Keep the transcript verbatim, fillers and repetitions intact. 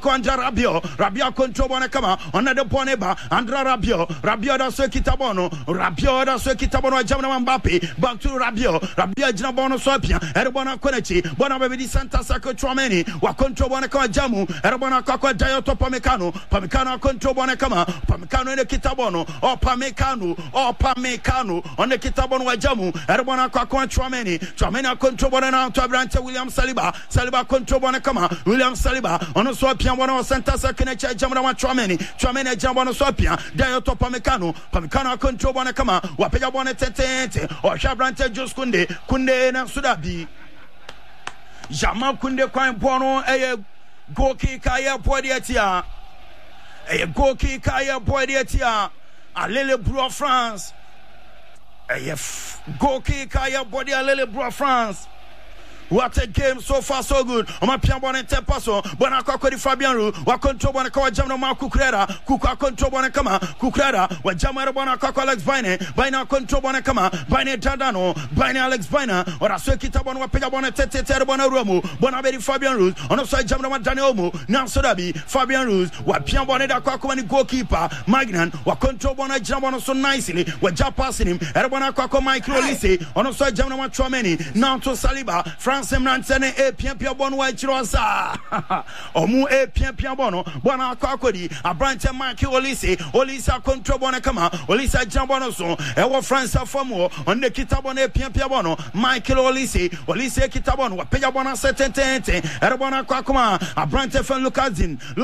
Andra Rabio, Rabia control one kama, another poneba, Andra Rabio, Rabio da so kitabono, Rabio da so kitabono, Jamana Mbappe, back to Rabio, Rabia Jinabono Sopia, Erebona Konechi, Bonababi di Santa Sacco Tromeni, wa control one kama Jamu, Erebona Kaka Dayoto Pamecano, Pamecano control one kama, Pamecano in the kitabono, or Pamecano, or Pamecano, on the kitabono wa Jamu, Erebona Kaka Tromeni, Tromena control one now to Abrante William Saliba, Saliba control one kama, William Saliba, on a Sopia. One of Santa Sakinecha Jamana Trameni, Tramene Jamano Sopia, Dayoto Pamecano, Pamecano control one kama, Wapeja Bonnet or Shabrante Jos Kunde, Kunde na Sudabi. Jama Kunde Kwine Bono, a Goki Kaya Poidia, a Goki Kaya Poidia, a Lily Bro France, a Goki Kaya Body, a Lily Bro France. What a game so far so good. On my piano and tepaso, Bonaka Cody Fabian Ru, what control one call Jamano Marco Creda, Kuka control one kama, Kukreda, what Jamara Bonaka Alex Bine, Bina control one kama, Bine Tadano, Bine Alex Bina, or a circuit one Pegabona Tete Terebona Romo, Bonabedi Fabian Rus, on the side Jamano Daniomo, now Sodabi, Fabian Rus, what Pian Boneta Kakoni goalkeeper, Magnan, what control one Jamano so nicely, what Jap passing him, Erebona Kako Michael Lise, on the side Jamano Tromeni, now to Saliba, France. Semransene e pia pia bono wa chirosa omu e pia pia bono bona akakodi abrante Mike Olise Olise control bona kama Olise jambono so e wo France fomo on the kitabo na pia pia bono Michael Olise Olise kitabo no wa peja bona setentente e bona akakoma abrante fan Lucazin